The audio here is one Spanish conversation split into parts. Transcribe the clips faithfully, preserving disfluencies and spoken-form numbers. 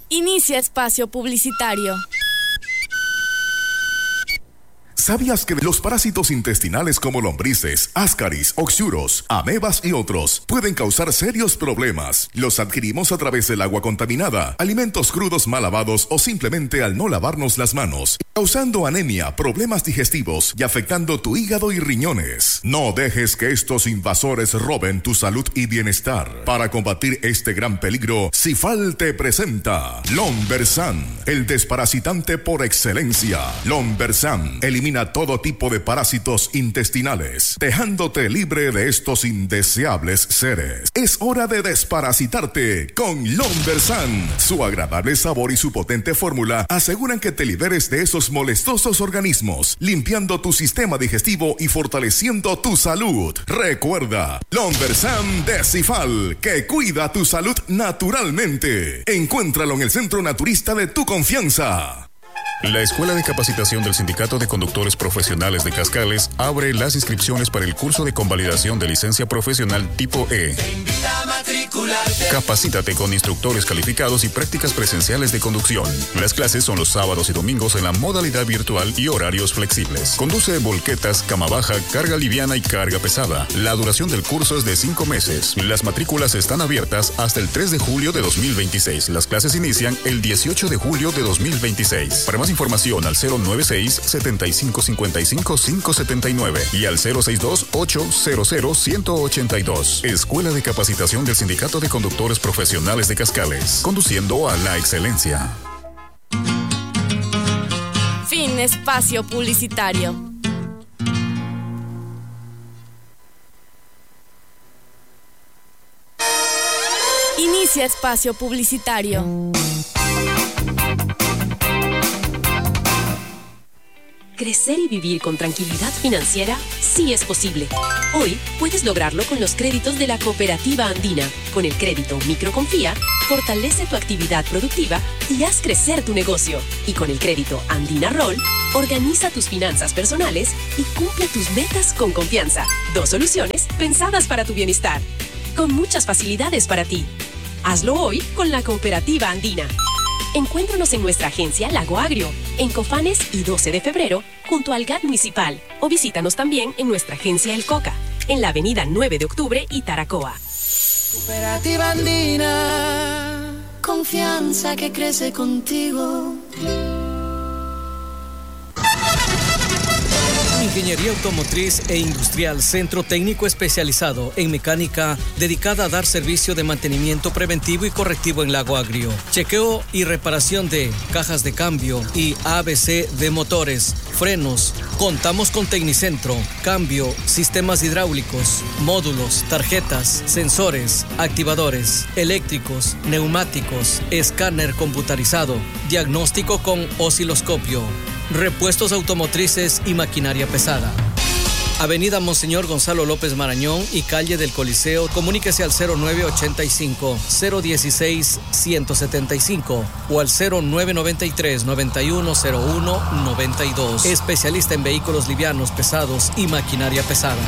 Inicia espacio publicitario. ¿Sabías que los parásitos intestinales como lombrices, ascaris, oxuros, amebas y otros pueden causar serios problemas? Los adquirimos a través del agua contaminada, alimentos crudos mal lavados o simplemente al no lavarnos las manos, causando anemia, problemas digestivos y afectando tu hígado y riñones. No dejes que estos invasores roben tu salud y bienestar. Para combatir este gran peligro, Cifal te presenta Lombersan, el desparasitante por excelencia. Lombersan elimina todo tipo de parásitos intestinales, dejándote libre de estos indeseables seres. Es hora de desparasitarte con Lombersan. Su agradable sabor y su potente fórmula aseguran que te liberes de esos molestosos organismos, limpiando tu sistema digestivo y fortaleciendo tu salud. Recuerda, Lombersan de Cifal, que cuida tu salud naturalmente. Encuéntralo en el centro naturista de tu confianza. La Escuela de Capacitación del Sindicato de Conductores Profesionales de Cascales abre las inscripciones para el curso de convalidación de licencia profesional tipo E. Capacítate con instructores calificados y prácticas presenciales de conducción. Las clases son los sábados y domingos en la modalidad virtual y horarios flexibles. Conduce volquetas, cama baja, carga liviana y carga pesada. La duración del curso es de cinco meses. Las matrículas están abiertas hasta el tres de julio de dos mil veintiséis. Las clases inician el dieciocho de julio de dos mil veintiséis. Para más información al cero nueve seis, siete cinco cinco cinco, cinco siete nueve y al cero seis dos, ocho cero cero, uno ocho dos. Escuela de Capacitación del Sindicato de Conductores Profesionales de Cascales, conduciendo a la excelencia. Fin espacio publicitario. Inicia espacio publicitario. Crecer y vivir con tranquilidad financiera sí es posible. Hoy puedes lograrlo con los créditos de la Cooperativa Andina. Con el crédito Microconfía, fortalece tu actividad productiva y haz crecer tu negocio. Y con el crédito Andina Roll, organiza tus finanzas personales y cumple tus metas con confianza. Dos soluciones pensadas para tu bienestar, con muchas facilidades para ti. Hazlo hoy con la Cooperativa Andina. Encuéntranos en nuestra agencia Lago Agrio, en Cofanes y doce de febrero, junto al G A T Municipal. O visítanos también en nuestra agencia El Coca, en la avenida nueve de octubre y Taracoa. Cooperativa Andina, confianza que crece contigo. Ingeniería Automotriz e Industrial, centro técnico especializado en mecánica, dedicada a dar servicio de mantenimiento preventivo y correctivo en Lago Agrio. Chequeo y reparación de cajas de cambio y A B C de motores, frenos. Contamos con Tecnicentro, cambio, sistemas hidráulicos, módulos, tarjetas, sensores, activadores, eléctricos, neumáticos, escáner computarizado, diagnóstico con osciloscopio, repuestos automotrices y maquinaria pesada. Avenida Monseñor Gonzalo López Marañón y calle del Coliseo. Comuníquese al cero nueve ochenta y cinco, cero dieciséis, ciento setenta y cinco o al cero nueve noventa y tres, noventa y uno, cero uno, noventa y dos. Especialista en vehículos livianos, pesados y maquinaria pesada.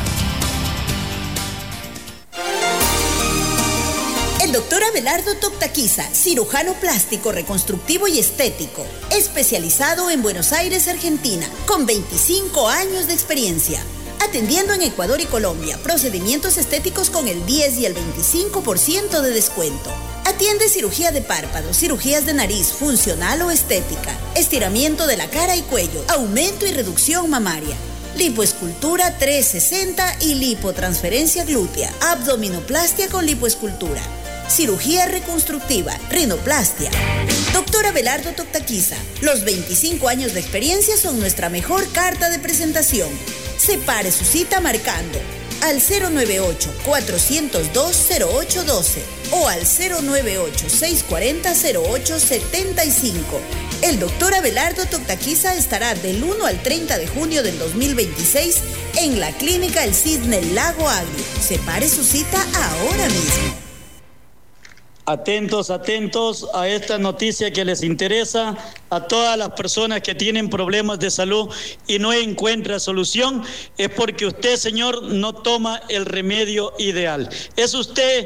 El doctor Abelardo Toctaquiza, cirujano plástico, reconstructivo y estético, especializado en Buenos Aires, Argentina, con veinticinco años de experiencia, atendiendo en Ecuador y Colombia, procedimientos estéticos con el diez y el veinticinco por ciento de descuento. Atiende cirugía de párpados, cirugías de nariz, funcional o estética, estiramiento de la cara y cuello, aumento y reducción mamaria, lipoescultura trescientos sesenta y lipotransferencia glútea, abdominoplastia con lipoescultura, cirugía reconstructiva, rinoplastia. Doctor Abelardo Toctaquiza, los veinticinco años de experiencia son nuestra mejor carta de presentación. Separe su cita marcando al cero nueve ocho, cuatrocientos dos, cero ocho doce o al cero nueve ocho, seiscientos cuarenta, cero ocho setenta y cinco. El doctor Abelardo Toctaquiza estará del uno al treinta de junio del dos mil veintiséis en la clínica El Cisne Lago Agrio. Separe su cita ahora mismo. Atentos, atentos a esta noticia que les interesa a todas las personas que tienen problemas de salud y no encuentra solución, es porque usted, señor, no toma el remedio ideal. Es usted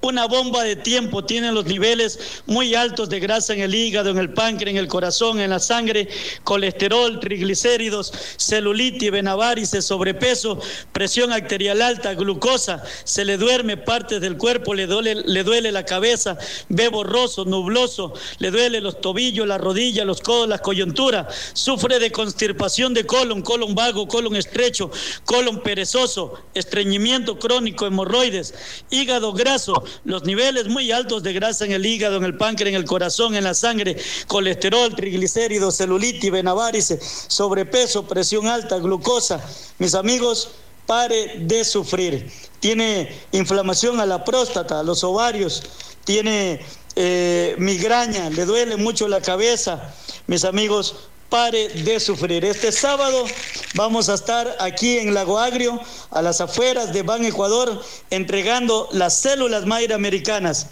una bomba de tiempo, tiene los niveles muy altos de grasa en el hígado, en el páncreas, en el corazón, en la sangre, colesterol, triglicéridos, celulitis, venavarices, sobrepeso, presión arterial alta, glucosa, se le duerme partes del cuerpo, le duele, le duele la cabeza, ve borroso, nubloso, le duele los tobillos, la rodilla, los codos, las coyunturas, sufre de constipación de colon, colon vago, colon estrecho, colon perezoso, estreñimiento crónico, hemorroides, hígado graso, los niveles muy altos de grasa en el hígado, en el páncreas, en el corazón, en la sangre, colesterol, triglicéridos, celulitis, venavarices, sobrepeso, presión alta, glucosa. Mis amigos, pare de sufrir. Tiene inflamación a la próstata, a los ovarios, tiene eh, migraña, le duele mucho la cabeza. Mis amigos, pare de sufrir. Este sábado vamos a estar aquí en Lago Agrio, a las afueras de Ban Ecuador, entregando las células madre americanas.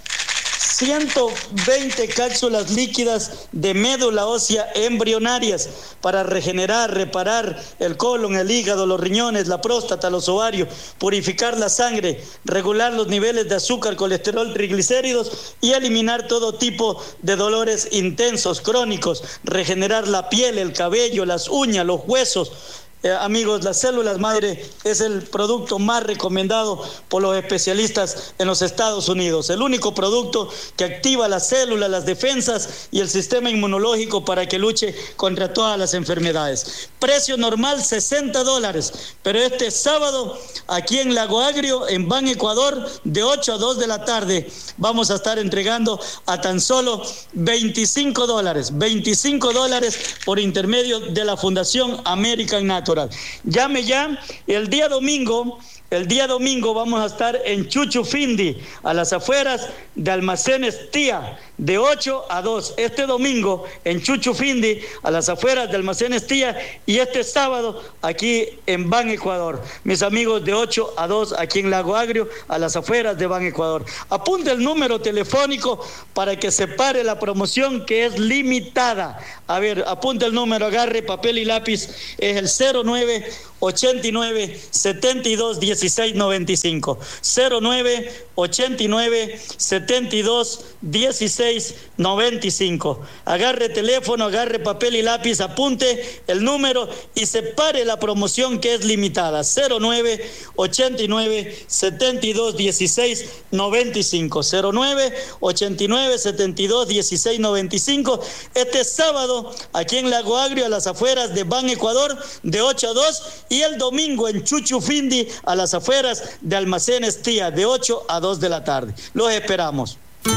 ciento veinte cápsulas líquidas de médula ósea embrionarias para regenerar, reparar el colon, el hígado, los riñones, la próstata, los ovarios, purificar la sangre, regular los niveles de azúcar, colesterol, triglicéridos y eliminar todo tipo de dolores intensos, crónicos, regenerar la piel, el cabello, las uñas, los huesos. Eh, amigos, las células madre es el producto más recomendado por los especialistas en los Estados Unidos. El único producto que activa las células, las defensas y el sistema inmunológico para que luche contra todas las enfermedades. Precio normal sesenta dólares, pero este sábado aquí en Lago Agrio, en Ban Ecuador, de ocho a dos de la tarde, vamos a estar entregando a tan solo veinticinco dólares. veinticinco dólares por intermedio de la Fundación American Natural. Llame ya. El día domingo, el día domingo vamos a estar en Chuchufindi, a las afueras de Almacenes Tía, de ocho a dos. Este domingo en Chuchufindi, a las afueras de Almacenes Tía, y este sábado aquí en Ban Ecuador. Mis amigos, de ocho a dos aquí en Lago Agrio, a las afueras de Ban Ecuador. Apunte el número telefónico para que se pare la promoción, que es limitada. A ver, apunte el número, agarre papel y lápiz, es el cero nueve ochenta y nueve setenta y dos dieciséis noventa y cinco. cero nueve ochenta y nueve setenta y dos dieciséis noventa y cinco. Agarre teléfono, agarre papel y lápiz, apunte el número y separe la promoción, que es limitada. cero nueve ochenta y nueve setenta y dos dieciséis noventa y cinco. cero nueve ochenta y nueve setenta y dos dieciséis noventa y cinco. Este sábado aquí en Lago Agrio, a las afueras de Ban Ecuador, de ocho a dos, y el domingo en Chuchufindi, a las afueras de Almacenes Tía, de ocho a dos de la tarde. Los esperamos.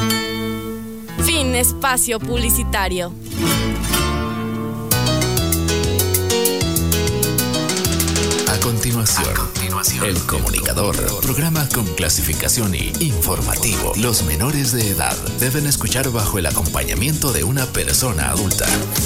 Fin espacio publicitario. A continuación, A continuación, El Comunicador, programa con clasificación y informativo. Los menores de edad deben escuchar bajo el acompañamiento de una persona adulta.